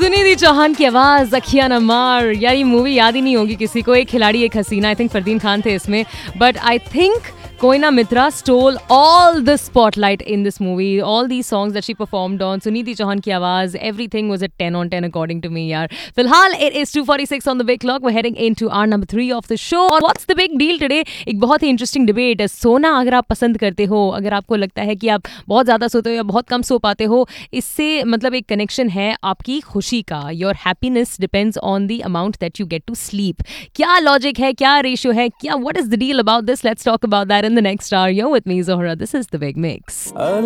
सुनिधि चौहान की आवाज, ज़किया नम्मार। यार ये मूवी याद ही नहीं होगी किसी को। एक खिलाड़ी एक हसीना, आई थिंक फरदीन खान थे इसमें, but I think Koena Mitra stole all the spotlight in this movie. All these songs that she performed on, Sunidhi Chauhan की आवाज, everything was a 10 on 10 according to me यार. फिलहाल it is 2:46 on the big clock. We're heading into our number 3 of the show. What's the big deal today? एक बहुत ही interesting debate है. सोना अगर आप पसंद करते हो, अगर आपको लगता है कि आप बहुत ज़्यादा सोते हो या बहुत कम सो पाते हो, इससे मतलब एक कनेक्शन है आपकी खुशी का. Your happiness depends on the amount that you get to sleep. क्या लॉजिक है, क्या रेशियो है, क्या what is the deal about this? Let's talk about that in the next hour. You're with me, Zohra. This is The Big Mix.